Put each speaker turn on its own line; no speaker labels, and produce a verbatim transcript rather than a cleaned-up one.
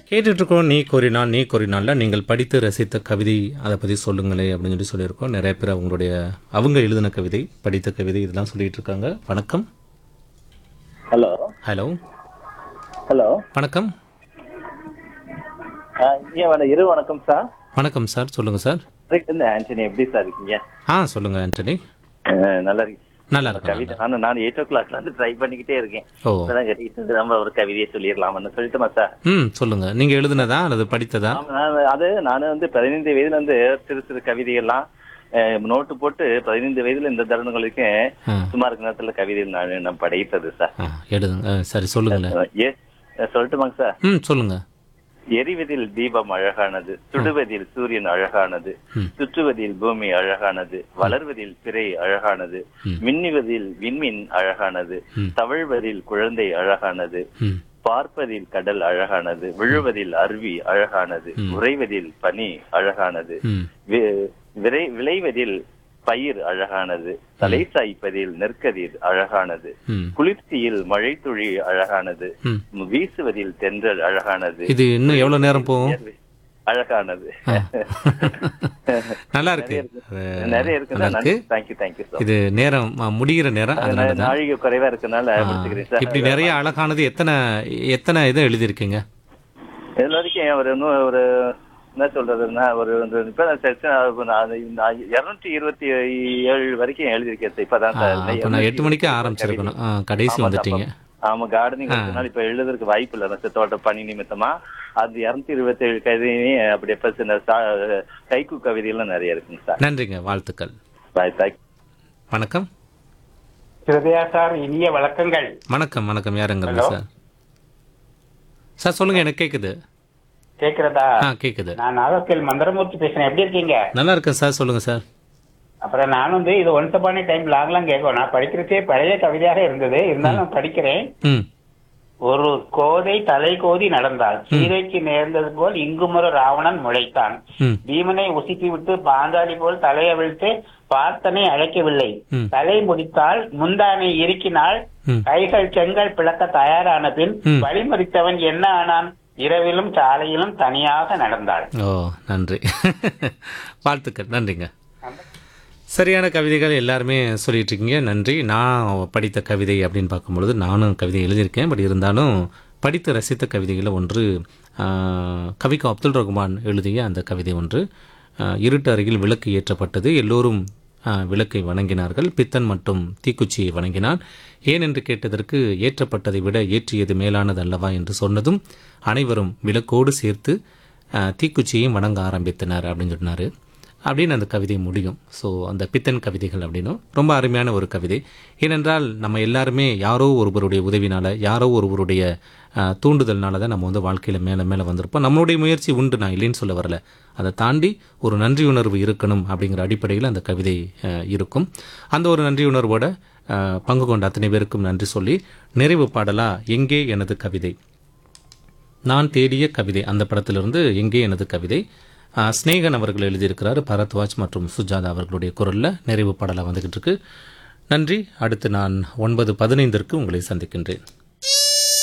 கேட்டுட்டு இருக்கோம். நீ கோரினால் நீ கோரினால்ல நீங்கள் படித்து ரசித்த கவிதை அதை பற்றி சொல்லுங்களே அப்படின்னு சொல்லி சொல்லியிருக்கோம். நிறைய பேர் அவங்களுடைய அவங்க எழுதின கவிதை, படித்த கவிதை இதெல்லாம் சொல்லிட்டு இருக்காங்க. வணக்கம்.
ஹலோ
ஹலோ
ஹலோ
வணக்கம்.
ஐயா வண இரு வணக்கம் சார்.
வணக்கம் சார், சொல்லுங்கள் சார்.
இந்த ஆண்டனி எப்படி சார் இருக்கீங்க?
ஆ சொல்லுங்கள் ஆண்டனி.
அஹ், நல்லா இருக்கு.
நல்லா இருக்கு.
கவிதை நானும் நான் எயிட் ஓ கிளாக்ல இருந்து ட்ரை பண்ணிக்கிட்டே இருக்கேன்.
ஓ
இப்பதான் கேட்டீங்க, நம்ம ஒரு கவிதையை சொல்லிடலாம்னு சொல்லிட்டுமா சார்?
ம் சொல்லுங்கள். நீங்கள் எழுதுனதா அல்லது படித்ததா?
ஆமா, நான் அது நான் வந்து பதினைந்து வயதுல இருந்து சிறு சிறு கவிதைகள்லாம் அஹ், நோட்டு போட்டு பதினைந்து வயதுல இந்த தருணங்களுக்கு
ஆ.
சுமார் நேரத்துல கவிதை நான் நான் படைத்தது சார்.
ஆ எழுதுங்க. ஆ, சரி சொல்லுங்களேன்.
ஏ சொல்லட்டுமாங்க சார்?
ம் சொல்லுங்கள்.
எரிவதில் தீபம் அழகானது, சுடுவதில் சூரியன் அழகானது, சுற்றுவதில் பூமி அழகானது, வளர்வதில் பிறை அழகானது, மின்னுவதில் விண்மீன் அழகானது, தவழ்வதில் குழந்தை அழகானது,
ம்
பார்ப்பதில் கடல் அழகானது, விழுவதில் அருவி அழகானது, உறைவதில் பனி அழகானது,
ம்
வி- விரை விளைவதில் பயிர் அழகானது, தலை சாய்ப்பதில் நெற்கதிர் அழகானது,
ம்
குளிர்ச்சியில் மழைத்துளி அழகானது,
ம்
வீசுவதில் தென்றல் அழகானது,
இது இன்னும் எவ்வளோ நேரம் போகும்?
அழகானது.
நல்லா இருக்கு.
நிறைய இருக்கு.
நல்லா இருக்கு.
Thank you thank you sir.
இது நேரம் ஆ, முடிகிற நேரம், அதனால தான்.
நாழிகை குறைவா இருக்கனால
ஆ,
முடிச்சுக்கிறேன் சார்.
இப்படி நிறைய அழகானது எத்தனை எத்தனை இதை எழுதியிருக்கீங்க?
இதுல வரைக்கும் ஒரு இன்னும் ஒரு என்ன சொல்றதுன்னா ஒரு இருநூற்றி இருபத்தி ஏழு வரைக்கும் எழுதியிருக்கேன். இப்பதான்
ஆ, அப்ப நான் எட்டு மணிக்கு ஆரம்பிச்சிருக்கணும். ஆ, கடைசி வந்துட்டீங்க.
ஆமா, கார்டனிங் இருக்கனால இப்ப எழுதுறதுக்கு வாய்ப்பு இல்லை. நான் தோட்ட பணி நிமித்தமா அது இருநூத்தி இருபத்தி ஏழு கவிதையும் அப்படி எப்ப சின்ன சா- கைக்கு கவிதையெல்லாம் நிறைய இருக்குங்க சார்.
நன்றிங்க, வாழ்த்துக்கள்.
Bye sir.
வணக்கம்.
ஹிருதயா சார், இனிய வணக்கங்கள்.
வணக்கம் வணக்கம். யாருங்க
Hello.
சார்? சார் சொல்லுங்க, எனக்கு கேக்குது.
கேக்குறதா?
ஆ கேக்குது.
நான் நாகர்கோவில் மந்திரமூர்த்தி பேசுறேன். எப்படி இருக்கீங்க?
நல்லா இருக்கேன் சார், சொல்லுங்க சார்.
அப்புறம் நான் வந்து இது ஒன்ஸ் அப்பான டைம் லாங்லாம் கேட்கும். நான் படிக்கிறதே பழைய கவிதையாக இருந்தது, இருந்தாலும் நான் படிக்கிறேன்.
ம்
ஒரு கோதை தலை கோதி நடந்தாள், சீதைக்கு நேர்ந்தது போல் இங்குமொரு ராவணன் முளைத்தான்.
ம்
பீமனை உசுப்பி விட்டு பாஞ்சாலி போல் தலையை அவிழ்த்து பார்த்தனை அழைக்கவில்லை.
ம்.
தலை முடித்தால் முந்தானை இறுக்கினாள்,
ம்.
கைகள் செங்கல் பிளக்க தயாரான பின்
ம்.
வழிமறித்தவன் என்ன ஆனான்? இரவிலும் சாலையிலும் தனியாக நடந்தாள்.
ஓ நன்றி. வாழ்த்துக்கள், நன்றிங்க. சரியான கவிதைகள் எல்லாருமே சொல்லிட்டு இருக்கீங்க, நன்றி. நான் படித்த கவிதை அப்படின்னு பார்க்கும்பொழுது நானும் கவிதை எழுதியிருக்கேன். பட் இருந்தாலும் படித்து ரசித்த கவிதைகளில் ஒன்று ஆ, கவிக்கு அப்துல் ரகுமான் எழுதிய அந்த கவிதை ஒன்று. ஆ, இருட்டு அருகில் விளக்கு ஏற்றப்பட்டது, எல்லோரும் ஆ, விளக்கை வணங்கினார்கள், பித்தன் மட்டும் தீக்குச்சியை வணங்கினான். ஏன் என்று கேட்டதற்கு ஏற்றப்பட்டதை விட ஏற்றியது மேலானது அல்லவா என்று சொன்னதும் அனைவரும் விளக்கோடு சேர்த்து ஆ, தீக்குச்சியையும் வணங்க ஆரம்பித்தனர் அப்படின்னு சொன்னார். அப்படின்னு அந்த கவிதை முடியும். ஸோ அந்த பித்தன் கவிதைகள் அப்படின்னும் ரொம்ப அருமையான ஒரு கவிதை. ஏனென்றால் நம்ம எல்லாருமே யாரோ ஒருவருடைய உதவினால், யாரோ ஒருவருடைய ஆஹ், தூண்டுதல்னால தான் நம்ம வந்து வாழ்க்கையில் மேலே மேலே வந்திருப்போம். நம்மளுடைய முயற்சி உண்டு, நான் இல்லைன்னு சொல்ல வரல. அதை தாண்டி ஒரு நன்றியுணர்வு இருக்கணும் அப்படிங்கிற அடிப்படையில் அந்த கவிதை ஆஹ், இருக்கும். அந்த ஒரு நன்றியுணர்வோட ஆஹ், பங்கு கொண்ட அத்தனை பேருக்கும் நன்றி சொல்லி நிறைவு பாடலா எங்கே எனது கவிதை, நான் தேடிய கவிதை அந்த படத்திலிருந்து எங்கே எனது கவிதை, ஆஹ், ஸ்நேகன் அவர்கள் எழுதியிருக்கிறார், பரத்வாஜ் மற்றும் சுஜாதா அவர்களுடைய குரலில் நிறைவு பாடலாக வந்துக்கிட்டு இருக்கு. நன்றி. அடுத்து நான் ஒன்பது பதினைந்திற்கு உங்களை சந்திக்கின்றேன்.